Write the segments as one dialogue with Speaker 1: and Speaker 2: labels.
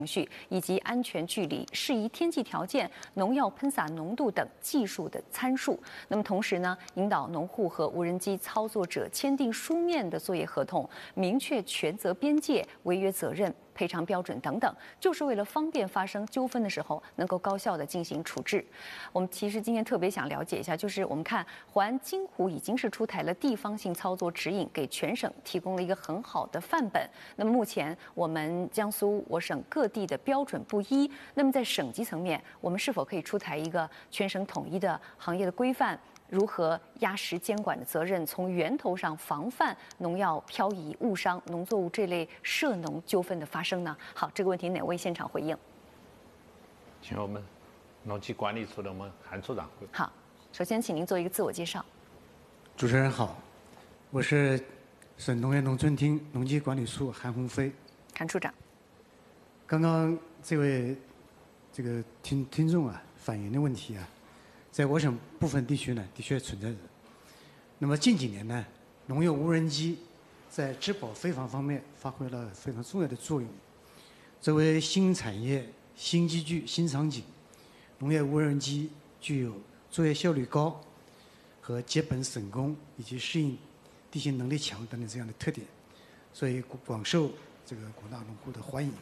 Speaker 1: 序以及安全距离、适宜天气条件、农药喷洒浓度等技术的参数。那么同时呢，引导农户和无人机操作者签订书面的作业合同，明确权责边界、违约责任、赔偿标准等等，就是为了方便发生纠纷的时候能够高效的进行处置。我们其实今天特别想了解一下，就是我们看环京湖已经是出台了地方性操作指引，给全省提供了一个很好的范本。那么目前我们江苏我省各地的标准不一，那么在省级层面，我们是否可以出台一个全省统一的行业的规范？如何压实监管的责任，从源头上防范农药漂移、误伤农作物这类涉农纠纷的发生呢？好，这个问题哪位现场回应？
Speaker 2: 请我们农机管理处的我们韩处长回应。
Speaker 1: 好，首先请您做一个自我介绍。
Speaker 3: 主持人好，我是省农业农村厅农机管理处韩鸿飞。
Speaker 1: 韩处长，
Speaker 3: 刚刚这位听众啊反映的问题啊，在我省部分地区呢，的确存在着。那么近几年呢，农业无人机在质保飞防方面发挥了非常重要的作用。作为新产业、新机具、新场景，农业无人机具有作业效率高和节本省工以及适应地形能力强等等这样的特点，所以广受这个广大农户的欢迎。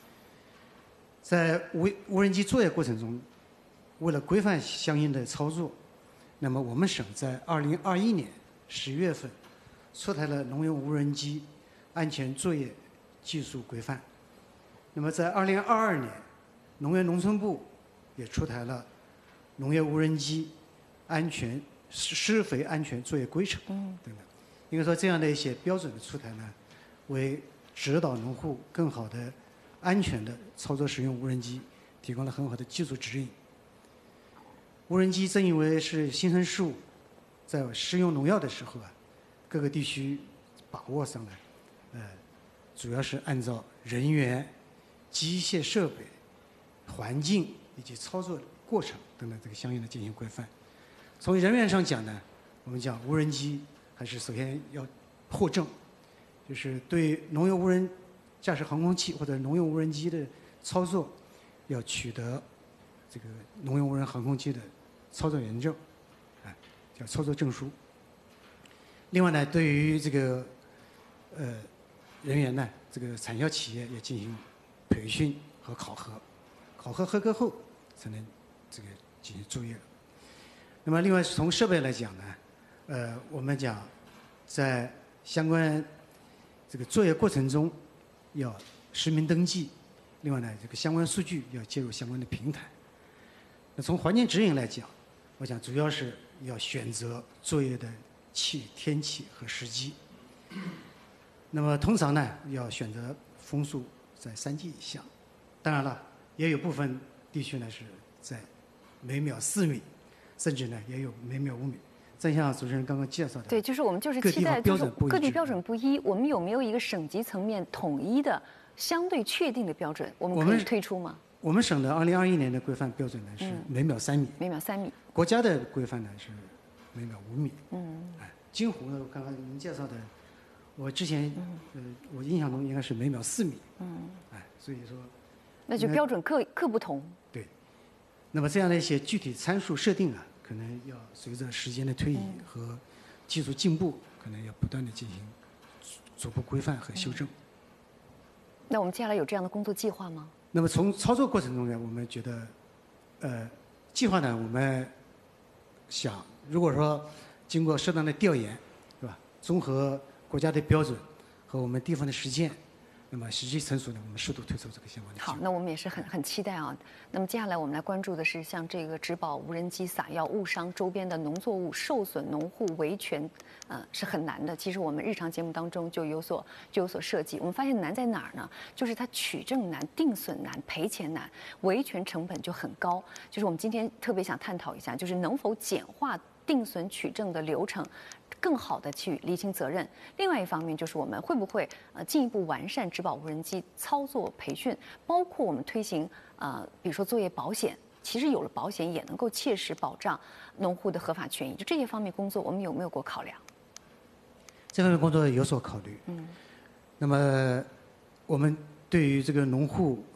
Speaker 3: 在无人机作业过程中，为了规范相应的操作，那么我们省在2021年10月份出台了农业无人机安全作业技术规范。那么在2022年，农业农村部也出台了农业无人机施肥安全作业规程等等。应该说，这样的一些标准的出台呢，为指导农户更好的、安全的操作使用无人机提供了很好的技术指引。无人机正因为是新生事物，在施用农药的时候啊，各个地区把握上呢，主要是按照人员、机械设备、环境以及操作过程等等这个相应的进行规范。从人员上讲呢，我们讲无人机还是首先要获证，就是对农业无人驾驶航空器或者农业无人机的操作，要取得这个农业无人航空器的操作员证，叫操作证书。另外呢，对于这个人员呢，这个产销企业也进行培训和考核，考核合格后才能这个进行作业。那么另外从设备来讲呢，我们讲在相关这个作业过程中要实名登记，另外呢，这个相关数据要接入相关的平台。那从环境指引来讲，我想主要是要选择作业的天气和时机。那么通常呢，要选择风速在3级以下。当然了，也有部分地区呢是在每秒4米，甚至呢也有每秒5米。正像主持人刚刚介绍的，
Speaker 1: 对，就是我们就是期待就是各地标准不一，我们有没有一个省级层面统一的、相对确定的标准？我们可以推出吗？
Speaker 3: 我们省的2021年的规范标准呢是每秒3米，
Speaker 1: 每秒3米。国
Speaker 3: 家的规范呢是每秒5米。京湖呢，刚刚您介绍的，我之前我印象中应该是每秒4米。所以说，
Speaker 1: 那就标准各不同。
Speaker 3: 对。那么这样的一些具体参数设定啊，可能要随着时间的推移和技术进步，可能要不断的进行逐步规范和修正。
Speaker 1: 那我们接下来有这样的工作计划吗？
Speaker 3: 那么从操作过程中呢，我们觉得，计划呢，我们想，如果说经过适当的调研，是吧？综合国家的标准和我们地方的实践，那么时机成熟呢，我们适度推出这个相关的计划。
Speaker 1: 好，那我们也是很期待啊。那么接下来我们来关注的是像这个植保无人机撒药误伤周边的农作物，受损农户维权，是很难的。其实我们日常节目当中就有所设计。我们发现难在哪儿呢？就是它取证难、定损难、赔钱难，维权成本就很高。就是我们今天特别想探讨一下，就是能否简化定损取证的流程，更好的去厘清责任。另外一方面就是我们会不会进一步完善植保无人机操作培训，包括我们推行比如说作业保险。其实有了保险也能够切实保障农户的合法权益，就这些方面工作，我们有没有过考量？
Speaker 3: 这方面工作有所考虑。那么我们对于这个农户